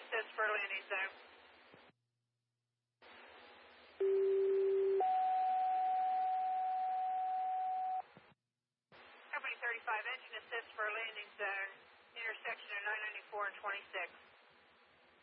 assist for landing zone. Company 35, engine assist for landing zone, intersection of 994 and 26.